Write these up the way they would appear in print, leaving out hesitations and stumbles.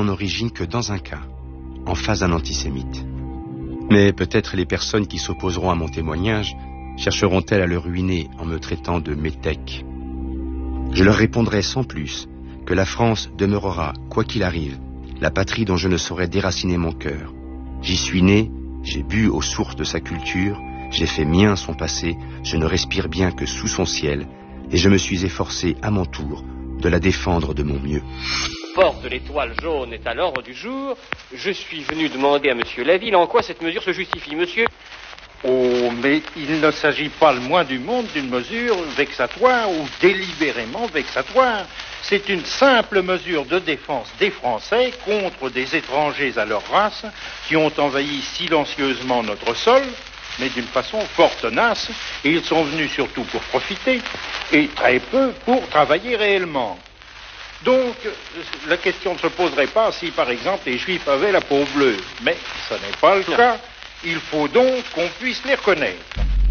mon origine que dans un cas, en face d'un antisémite. Mais peut-être les personnes qui s'opposeront à mon témoignage chercheront-elles à le ruiner en me traitant de métèque. Je leur répondrai sans plus que la France demeurera, quoi qu'il arrive, la patrie dont je ne saurais déraciner mon cœur. J'y suis né, j'ai bu aux sources de sa culture, j'ai fait mien son passé, je ne respire bien que sous son ciel, et je me suis efforcé à mon tour de la défendre de mon mieux. Port de l'étoile jaune est à l'ordre du jour. Je suis venu demander à Monsieur Laville en quoi cette mesure se justifie, monsieur. Oh, mais il ne s'agit pas le moins du monde d'une mesure vexatoire ou délibérément vexatoire. C'est une simple mesure de défense des Français contre des étrangers à leur race qui ont envahi silencieusement notre sol, mais d'une façon fort tenace, et ils sont venus surtout pour profiter, et très peu pour travailler réellement. Donc, la question ne se poserait pas si, par exemple, les Juifs avaient la peau bleue, mais ce n'est pas le cas. Il faut donc qu'on puisse les reconnaître.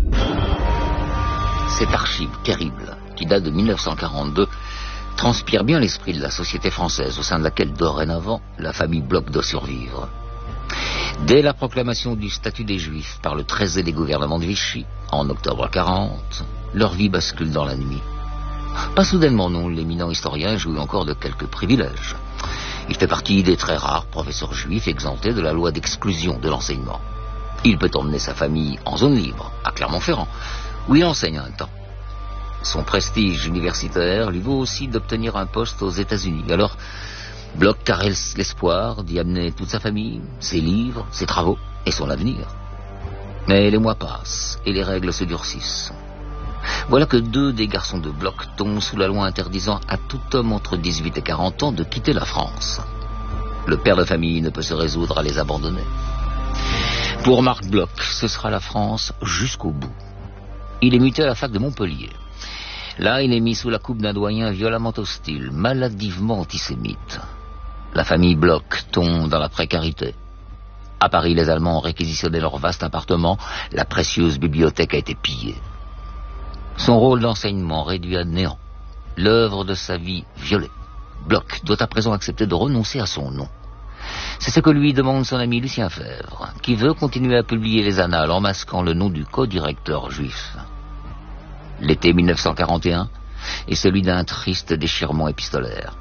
Cette archive terrible, qui date de 1942, transpire bien l'esprit de la société française, au sein de laquelle, dorénavant, la famille Bloch doit survivre. Dès la proclamation du statut des Juifs par le très zélé gouvernement de Vichy, en octobre 40, leur vie bascule dans la nuit. Pas soudainement, non, l'éminent historien jouit encore de quelques privilèges. Il fait partie des très rares professeurs juifs exemptés de la loi d'exclusion de l'enseignement. Il peut emmener sa famille en zone libre, à Clermont-Ferrand, où il enseigne un temps. Son prestige universitaire lui vaut aussi d'obtenir un poste aux États-Unis. Alors, Bloch caresse l'espoir d'y amener toute sa famille, ses livres, ses travaux et son avenir. Mais les mois passent et les règles se durcissent. Voilà que 2 des garçons de Bloch tombent sous la loi interdisant à tout homme entre 18 et 40 ans de quitter la France. Le père de famille ne peut se résoudre à les abandonner. Pour Marc Bloch, ce sera la France jusqu'au bout. Il est muté à la fac de Montpellier. Là, il est mis sous la coupe d'un doyen violemment hostile, maladivement antisémite. La famille Bloch tombe dans la précarité. À Paris, les Allemands ont réquisitionné leur vaste appartement. La précieuse bibliothèque a été pillée. Son rôle d'enseignement réduit à néant. L'œuvre de sa vie violée. Bloch doit à présent accepter de renoncer à son nom. C'est ce que lui demande son ami Lucien Febvre, qui veut continuer à publier les annales en masquant le nom du co-directeur juif. L'été 1941 est celui d'un triste déchirement épistolaire.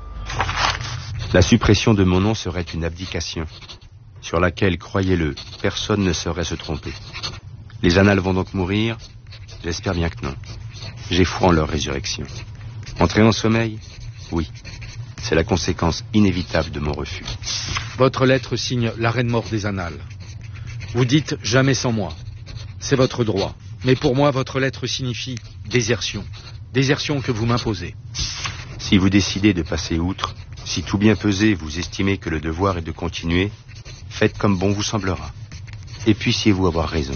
La suppression de mon nom serait une abdication, sur laquelle, croyez-le, personne ne saurait se tromper. Les annales vont donc mourir? J'espère bien que non. J'ai foi en leur résurrection. Entrer en sommeil? Oui. C'est la conséquence inévitable de mon refus. Votre lettre signe l'arrêt de mort des annales. Vous dites « jamais sans moi ». C'est votre droit. Mais pour moi, votre lettre signifie désertion. Désertion que vous m'imposez. Si vous décidez de passer outre, si tout bien pesé vous estimez que le devoir est de continuer, faites comme bon vous semblera. Et puissiez-vous avoir raison.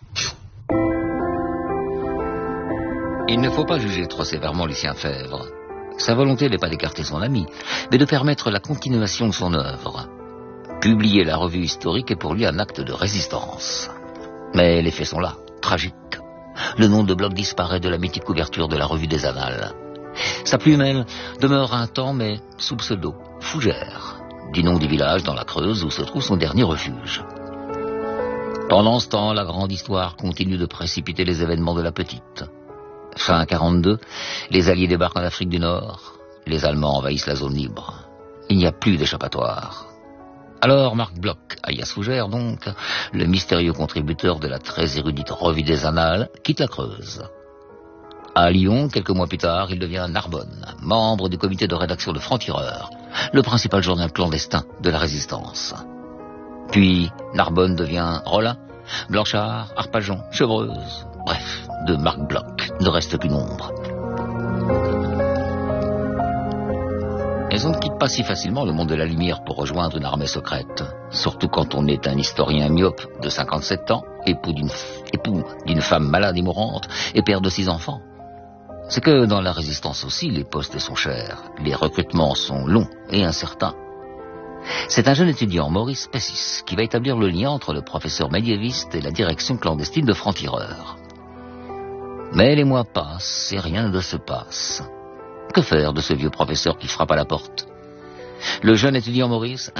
Il ne faut pas juger trop sévèrement Lucien Febvre. Sa volonté n'est pas d'écarter son ami, mais de permettre la continuation de son œuvre. Publier la revue historique est pour lui un acte de résistance. Mais les faits sont là, tragiques. Le nom de Bloch disparaît de la mythique couverture de la revue des Annales. Sa plume, elle, demeure un temps, mais sous pseudo, Fougère, du nom du village dans la Creuse où se trouve son dernier refuge. Pendant ce temps, la grande histoire continue de précipiter les événements de la petite. Fin 42, les Alliés débarquent en Afrique du Nord. Les Allemands envahissent la zone libre. Il n'y a plus d'échappatoire. Alors Marc Bloch, alias Fougère donc, le mystérieux contributeur de la très érudite revue des Annales, quitte la Creuse. À Lyon, quelques mois plus tard, il devient Narbonne, membre du comité de rédaction de Franc-Tireur, le principal journal clandestin de la Résistance. Puis Narbonne devient Rollin, Blanchard, Arpajon, Chevreuse. Bref, de Marc Bloch ne reste qu'une ombre. Mais on ne quitte pas si facilement le monde de la lumière pour rejoindre une armée secrète. Surtout quand on est un historien myope de 57 ans, époux d'une femme malade et mourante, et père de 6 enfants. C'est que dans la résistance aussi, les postes sont chers, les recrutements sont longs et incertains. C'est un jeune étudiant, Maurice Pessis, qui va établir le lien entre le professeur médiéviste et la direction clandestine de Franc-Tireur. Mais les mois passent et rien ne se passe. Que faire de ce vieux professeur qui frappe à la porte? Le jeune étudiant Maurice